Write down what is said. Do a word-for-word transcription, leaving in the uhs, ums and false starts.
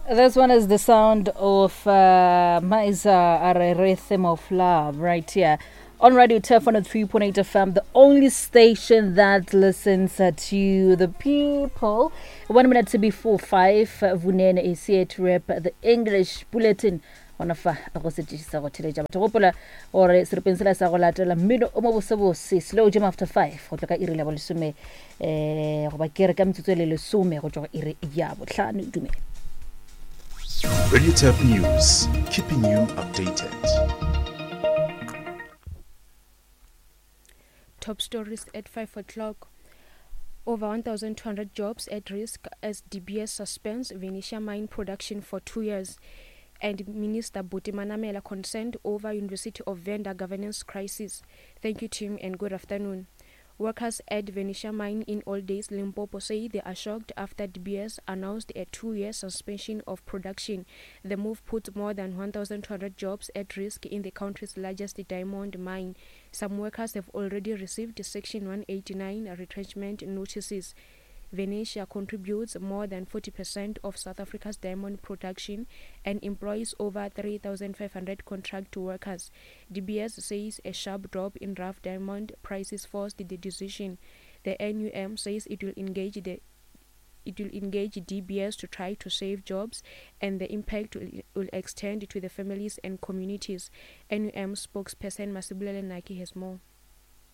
This one is the sound of uh, Maisa, a rhythm of love, right here on Radio Turf one oh three point eight F M, the only station that listens uh, to the people. One minute to before five, uh, Vunene is here to rep the English bulletin. Ona fa go se tšisa go theletša batho gopola gore serepensela sa go latela mmino o mo bosebose slow jam after five go tla ka iri la bo lesome um goba kere ka metsotso e le lesome go tšwa go iri ya bohlano dumela. Radio Turf News, keeping you updated. Top stories at five o'clock. Over one thousand two hundred jobs at risk as D B S suspends Venetia mine production for two years. And Minister Buti Manamela concerned over University of Venda governance crisis. Thank you, team, and good afternoon. Workers at Venetia Mine in Old Days, Limpopo, say they are shocked after D B S announced a two-year suspension of production. The move puts more than one thousand two hundred jobs at risk in the country's largest diamond mine. Some workers have already received Section one eighty-nine retrenchment notices. Venetia contributes more than forty percent of South Africa's diamond production and employs over three thousand five hundred contract workers. D B S says a sharp drop in rough diamond prices forced the decision. The N U M says it will engage the it will engage D B S to try to save jobs, and the impact will, will extend to the families and communities. N U M spokesperson Masibulele Naki has more.